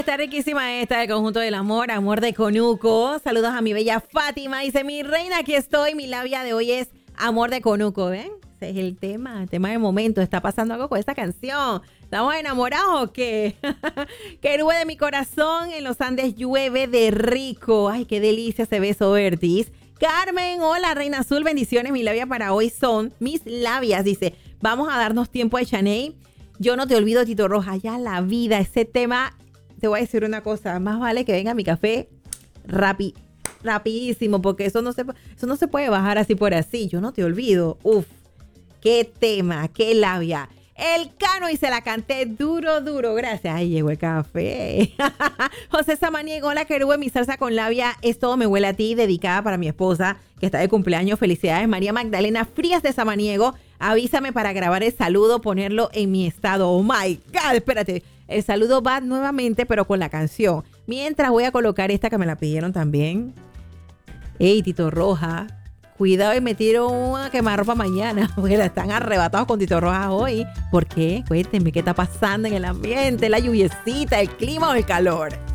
está riquísima esta del conjunto del amor, amor de Conuco. Saludos a mi bella Fátima. Dice, mi reina, aquí estoy. Mi labia de hoy es amor de Conuco, ¿ven? Ese es el tema de momento. ¿Está pasando algo con esta canción? ¿Estamos enamorados o qué? Querube de mi corazón, en los Andes llueve de rico. Ay, qué delicia ese beso, Vertis. Carmen, hola, Reina Azul, bendiciones. Mi labia para hoy son mis labias. Dice, vamos a darnos tiempo de Chaney. Yo no te olvido, Tito Roja. Ya la vida, ese tema, te voy a decir una cosa. Más vale que venga mi café rapidísimo, porque eso no se puede bajar así por así. Yo no te olvido. Uf, qué tema, qué labia. El Cano y se la canté duro, duro. Gracias. Ahí llegó el café. José Samaniego, hola, Querube, mi salsa con labia es todo me huele a ti, dedicada para mi esposa que está de cumpleaños. Felicidades, María Magdalena Frías de Samaniego. Avísame para grabar el saludo, ponerlo en mi estado. Oh my God, espérate. El saludo va nuevamente, pero con la canción. Mientras voy a colocar esta que me la pidieron también. Ey, Tito Roja. Cuidado y me tiro una quemarropa mañana, porque están arrebatados con Tito Rojas hoy. ¿Por qué? Cuéntenme qué está pasando en el ambiente, la lluviecita, el clima o el calor.